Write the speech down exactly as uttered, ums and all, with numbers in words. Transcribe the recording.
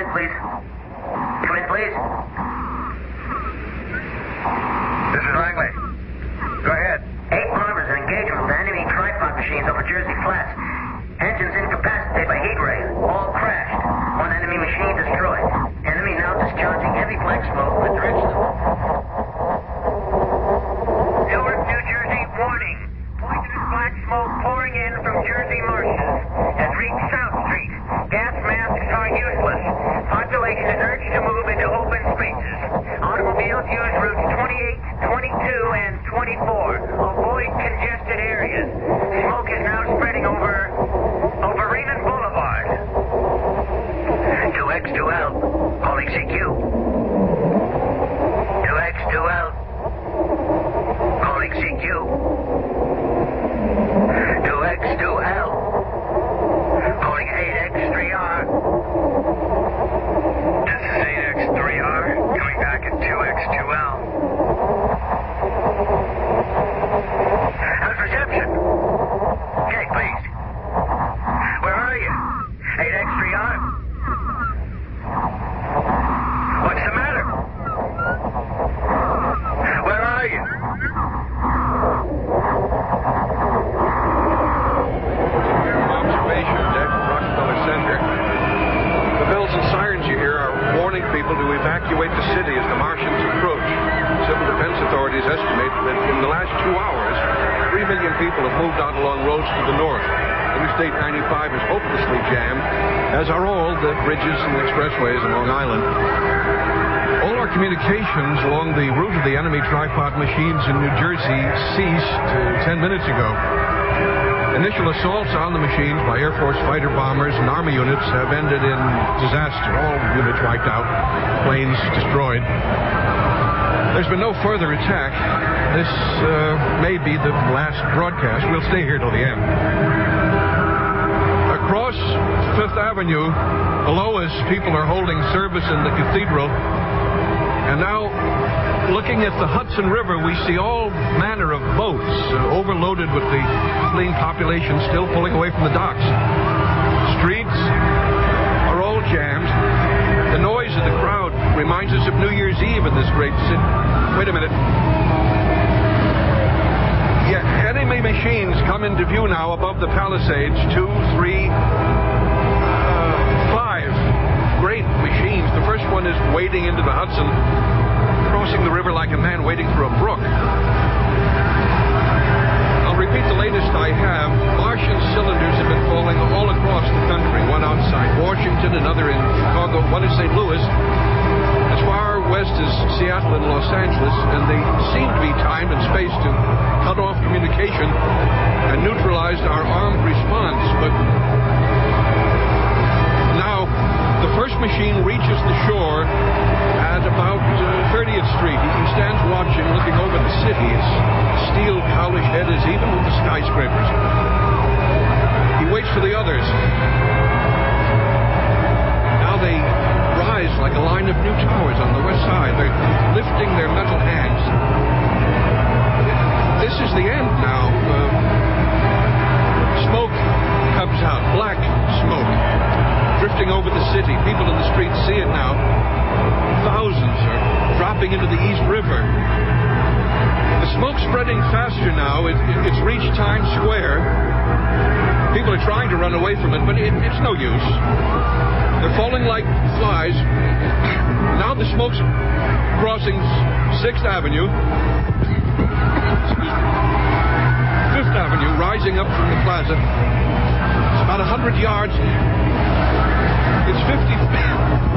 in, please. Come in, please. This is Langley. Go ahead. Eight bombers in engagement with enemy tripod machines over Jersey Flats. Engines incapacitated by heat rays. All crashed. One enemy machine destroyed. Enemy now discharging heavy black smoke with direction. Newark, New Jersey, warning. Poisonous black smoke pouring in from Jersey marshes has reached South Street. Gas masks are useless. Population is urged to move into open spaces. Automobiles use routes twenty-eight, twenty-two, and twenty-four. Avoid congested areas. Smoke is now spreading over over Raymond Boulevard. two X two L, calling C Q. two X two L, calling C Q. two X two L, calling eight X three R. This is eight X three R, coming back at two X two L. How's reception? Okay, please. Where are you? eight X three R? What's the matter? Where are you? Observation deck, Rockefeller Center. The bells and sirens you hear are warning people to evacuate the city as the Martians approach. Civil defense authorities estimate that in the last two hours, three million people have moved out along roads to the north. Interstate ninety-five is hopelessly jammed, as are all the bridges and expressways in Long Island. All our communications along the route of the enemy tripod machines in New Jersey ceased uh, ten minutes ago. Initial assaults on the machines by Air Force fighter bombers and Army units have ended in disaster. All units wiped out, planes destroyed. There's been no further attack. This uh, may be the last broadcast. We'll stay here till the end. Across Fifth Avenue, below us, people are holding service in the cathedral. And now, looking at the Hudson River, we see all manner of boats uh, overloaded with the fleeing population still pulling away from the docks. Streets are all jammed. The noise of the crowd reminds us of New Year's Eve in this great city. Wait a minute. Yeah, enemy machines come into view now above the Palisades. Two, three, uh, five great machines. The first one is wading into the Hudson, crossing the river like a man wading through a brook. I'll repeat the latest I have. Martian cylinders have been falling all across the country. One outside Washington, another in Chicago, one in Saint Louis. As far west as Seattle and Los Angeles, and they seem to be timed and spaced to cut off communication and neutralize our armed response. But now, the first machine reaches the shore at about uh, thirtieth Street. He stands watching, looking over the city. Its steel polished head is even with the skyscrapers. He waits for the others. Now they rise like a line of new towers on the west side. They're lifting their metal hands. This is the end now. Uh, smoke comes out, black smoke, drifting over the city. People in the streets see it now. Thousands are dropping into the East River. The smoke's spreading faster now. It, it, it's reached Times Square. People are trying to run away from it, but it, it's no use. They're falling like flies. Now the smoke's crossing sixth Avenue. fifth Avenue, rising up from the plaza. It's about one hundred yards. It's fifty,